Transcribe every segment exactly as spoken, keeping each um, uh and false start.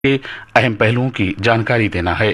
के अहम पहलुओं की जानकारी देना है।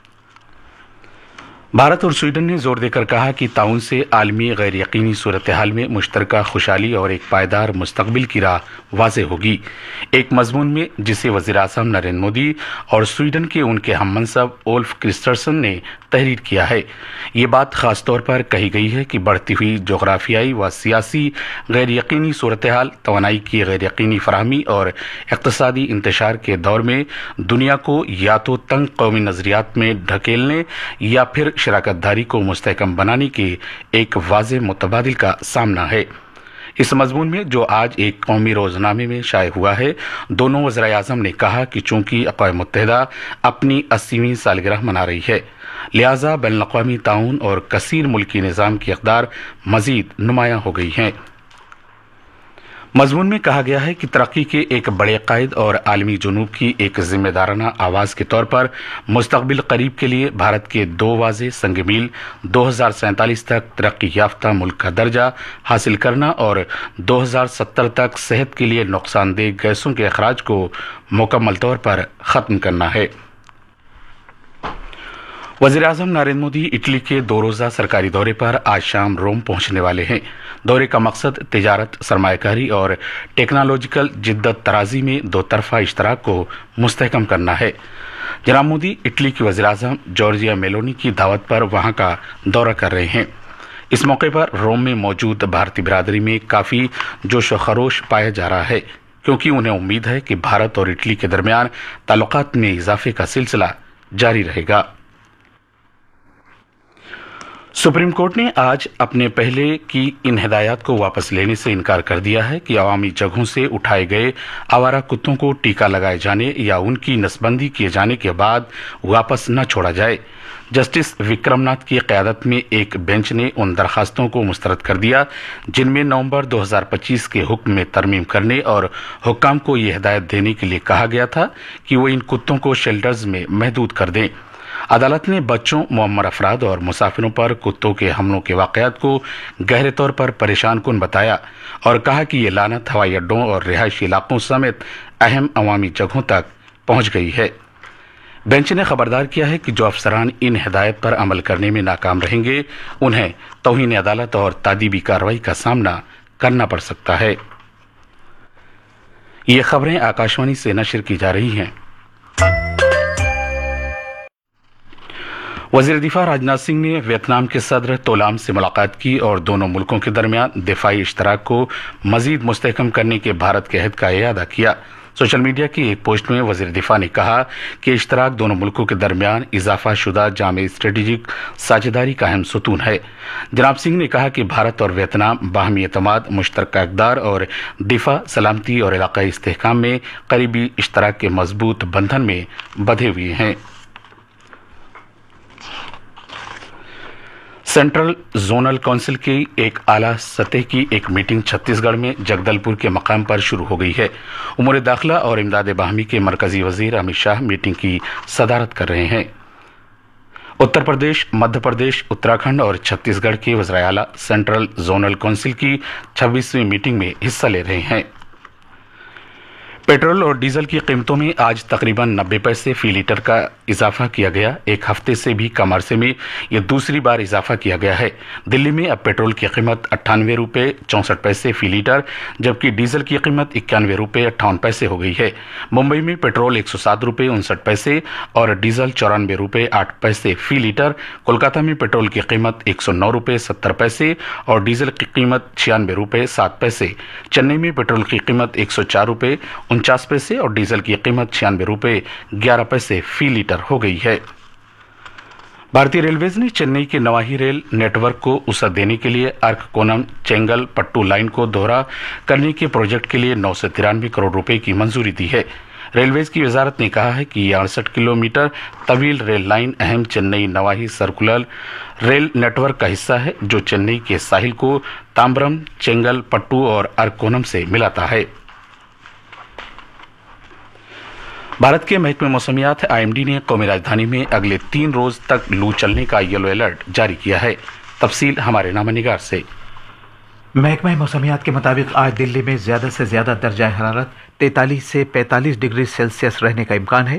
भारत और स्वीडन ने जोर देकर कहा कि ताउन से आलमी गैर यकीनी सूरत हाल में मुश्तरका खुशहाली और एक पायदार मुस्तकबिल की राह वाज़ेह होगी। एक मजमून में जिसे वज़ीर-ए-आज़म नरेंद्र मोदी और स्वीडन के उनके हममनसब ओल्फ क्रिस्टर्सन ने तहरीर किया है। ये बात खास तौर पर कही गई है कि बढ़ती हुई जोग्राफियाई व सियासी गैर यकीनी सूरत हाल, तवानाई की गैर यकीनी फराहमी और इक़्तिसादी इंतशार के दौर में दुनिया को या तो तंग कौमी नज़रियात में ढकेलने या फिर शराकतदारी को मुस्तहकम बनाने के एक वाज़ेह मुतबादिल का सामना है। इस मजमून में जो आज एक कौमी रोजनामे में शाये हुआ है, दोनों वज़ीर-ए-आज़म ने कहा कि चूंकि अक़वाम मुत्तहिदा अपनी अस्सीवीं सालगिरह मना रही है, लिहाजा बैनुल-अक़वामी ताउन और कसीर मुल्की निज़ाम की इक़दार मज़ीद नुमायां हो गई हैं। मजमून में कहा गया है कि तरक्की के एक बड़े कायद और आलमी जुनूब की एक जिम्मेदाराना आवाज़ के तौर पर मुस्तक़बिल करीब के लिए भारत के दो वाज़ेह संग मील दो हज़ार सैंतालीस तक तरक्की याफ्ता मुल्क का दर्जा हासिल करना और दो हज़ार सत्तर तक सेहत के लिए नुकसानदेह गैसों के अखराज को मुकम्मल तौर पर ख़त्म करना है। वज़ीर-ए-आज़म नरेंद्र मोदी इटली के दो रोज़ा सरकारी दौरे पर आज शाम रोम पहुंचने वाले हैं। दौरे का मकसद तिजारत, सरमायाकारी और टेक्नोलॉजिकल जिद्दत तराजी में दो तरफा इश्तराक को मुस्तहकम करना है। जनाब मोदी इटली की वज़ीर-ए-आज़म जॉर्जिया मेलोनी की दावत पर वहां का दौरा कर रहे हैं। इस मौके पर रोम में मौजूद भारतीय बिरादरी में काफ़ी जोश व खरोश पाया जा रहा है, क्योंकि उन्हें उम्मीद है कि भारत और इटली के दरमियान ताल्लुकात में इजाफे का सिलसिला जारी रहेगा। सुप्रीम कोर्ट ने आज अपने पहले की इन हिदायत को वापस लेने से इनकार कर दिया है कि अवामी जगहों से उठाए गए आवारा कुत्तों को टीका लगाए जाने या उनकी नसबंदी किए जाने के बाद वापस न छोड़ा जाए। जस्टिस विक्रमनाथ की क़यादत में एक बेंच ने उन दरखास्तों को मुस्तरद कर दिया जिनमें नवंबर दो हज़ार पच्चीस के हुक्म में तरमीम करने और हुक्काम को यह हिदायत देने के लिए कहा गया था कि वो इन कुत्तों को शेल्टर्स में महदूद कर दें। अदालत ने बच्चों, मुअम्मर अफराद और मुसाफिरों पर कुत्तों के हमलों के वाक़यात को गहरे तौर पर परेशान कुन बताया और कहा कि ये लानत हवाई अड्डों और रिहायशी इलाकों समेत अहम अवामी जगहों तक पहुंच गई है। बेंच ने खबरदार किया है कि जो अफसरान इन हिदायत पर अमल करने में नाकाम रहेंगे, उन्हें तौहीन अदालत और तादीबी कार्रवाई का सामना करना पड़ सकता है। ये खबरें आकाशवाणी से नशर की जा रही हैं। वज़ीर दिफा राजनाथ सिंह ने वियतनाम के सदर तोलाम से मुलाकात की और दोनों मुल्कों के दरमियान दिफाई इश्तराक को मजीद मुस्तहकम करने के भारत के अहद का इयादा किया। सोशल मीडिया की एक पोस्ट में वज़ीर दिफा ने कहा कि इश्तराक दोनों मुल्कों के दरमियान इजाफा शुदा जामे स्ट्रेटेजिक साझेदारी का अहम सुतून है। जनाब सिंह ने कहा कि भारत और वियतनाम बाहमी एतमाद, मुश्तरका इक़दार और दिफा, सलामती और इलाक़ाई इस्तेहकाम में करीबी इश्तराक के मजबूत बंधन में बंधे हुए हैं। सेंट्रल जोनल काउंसिल की एक आला सतह की एक मीटिंग छत्तीसगढ़ में जगदलपुर के मकाम पर शुरू हो गई है। उमूर दाखिला और इमदाद बाहमी के मरकजी वजीर अमित शाह मीटिंग की सदारत कर रहे हैं। उत्तर प्रदेश, मध्य प्रदेश, उत्तराखंड और छत्तीसगढ़ के वज़राए आला सेंट्रल जोनल काउंसिल की छब्बीसवीं मीटिंग में हिस्सा ले रहे हैं। पेट्रोल और डीजल की कीमतों में आज तकरीबन नब्बे पैसे फी लीटर का इजाफा किया गया। एक हफ्ते से भी कम अरसे में यह दूसरी बार इजाफा किया गया है। दिल्ली में अब पेट्रोल की कीमत अट्ठानवे रुपये चौंसठ पैसे फी लीटर, जबकि डीजल की कीमत इक्यानवे रुपये अट्ठावन पैसे हो गई है। मुंबई में पेट्रोल एक सौ सात रुपये उनसठ पैसे और डीजल चौरानवे रुपये आठ पैसे फी लीटर। कोलकाता में पेट्रोल की कीमत एक सौ नौ रुपये सत्तर पैसे और डीजल की कीमत छियानवे रुपये सात पैसे। चेन्नई में पेट्रोल की कीमत एक सौ चार रुपये उनचास पैसे और डीजल की कीमत छियानवे रुपये ग्यारह पैसे फी लीटर हो गई है। भारतीय रेलवेज ने चेन्नई के नवाही रेल नेटवर्क को वसअत देने के लिए अरककोनम चेंगल पट्टू लाइन को दोहरा करने के प्रोजेक्ट के लिए नौ सौ तिरानवे करोड़ रुपए की मंजूरी दी है। रेलवेज की वजारत ने कहा है कि यह अड़सठ किलोमीटर तवील रेल लाइन अहम चेन्नई नवाही सर्कुलर रेल नेटवर्क का हिस्सा है, जो चेन्नई के साहिल को ताम्बरम, चेंगल पट्टू और अरककोनम से मिलाता है। भारत के महकमे मौसमियात आई एम डी ने कौमी राजधानी में अगले तीन रोज तक लू चलने का येलो अलर्ट जारी किया है। तफसील हमारे नामनिगार से। महकमा मौसमियात के मुताबिक आज दिल्ली में ज्यादा से ज्यादा दर्जा हरारत तैंतालीस से पैंतालीस डिग्री सेल्सियस रहने का इम्कान है।